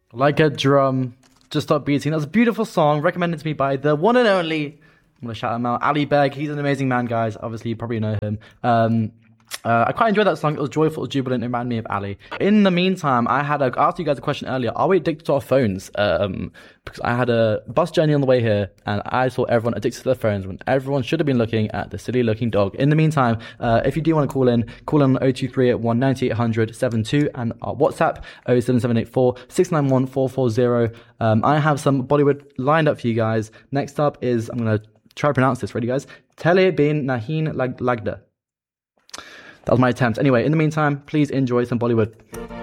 Like a drum, just stop beating. That's a beautiful song recommended to me by the one and only. I'm gonna shout him out, Ali Beg. He's an amazing man, guys. Obviously, you probably know him. I quite enjoyed that song. It was joyful, it was jubilant. It reminded me of Ali. In the meantime, I asked you guys a question earlier. Are we addicted to our phones? Because I had a bus journey on the way here, and I saw everyone addicted to their phones when everyone should have been looking at the silly-looking dog. In the meantime, if you do want to call in on 023 at 19800 72 and our WhatsApp 07784 691 440. I have some Bollywood lined up for you guys. Next up is, I'm gonna try to pronounce this. Ready, guys? Tele bin nahin lagda. That was my attempt. Anyway, in the meantime, please enjoy some Bollywood.